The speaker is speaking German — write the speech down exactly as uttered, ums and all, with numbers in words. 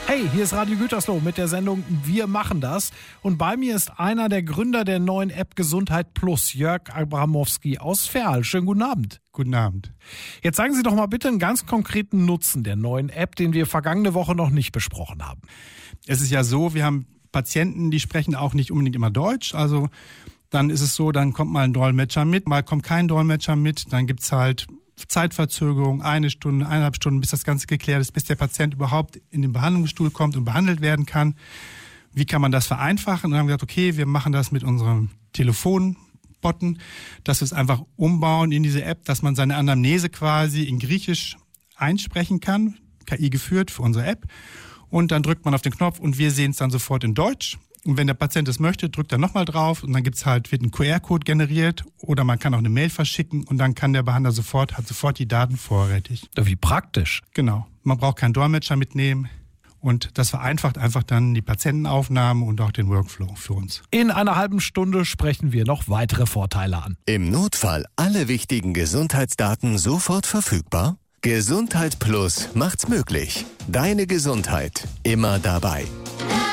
Hey, hier ist Radio Gütersloh mit der Sendung Wir machen das. Und bei mir ist einer der Gründer der neuen App Gesundheit Plus, Jörg Abramowski aus Verl. Schönen guten Abend. Guten Abend. Jetzt sagen Sie doch mal bitte einen ganz konkreten Nutzen der neuen App, den wir vergangene Woche noch nicht besprochen haben. Es ist ja so, wir haben Patienten, die sprechen auch nicht unbedingt immer Deutsch. Also dann ist es so, dann kommt mal ein Dolmetscher mit, mal kommt kein Dolmetscher mit. Dann gibt's halt Zeitverzögerung, eine Stunde, eineinhalb Stunden, bis das Ganze geklärt ist, bis der Patient überhaupt in den Behandlungsstuhl kommt und behandelt werden kann. Wie kann man das vereinfachen? Und dann haben wir gesagt, okay, wir machen das mit unserem Telefonbotten, dass wir es einfach umbauen in diese App, dass man seine Anamnese quasi in Griechisch einsprechen kann, K I geführt für unsere App. Und dann drückt man auf den Knopf und wir sehen es dann sofort in Deutsch. Und wenn der Patient es möchte, drückt er nochmal drauf und dann gibt's halt, wird ein Q R-Code generiert oder man kann auch eine Mail verschicken und dann kann der Behandler sofort, hat sofort die Daten vorrätig. Wie praktisch. Genau. Man braucht keinen Dolmetscher mitnehmen und das vereinfacht einfach dann die Patientenaufnahme und auch den Workflow für uns. In einer halben Stunde sprechen wir noch weitere Vorteile an. Im Notfall alle wichtigen Gesundheitsdaten sofort verfügbar? Gesundheit Plus macht's möglich. Deine Gesundheit immer dabei.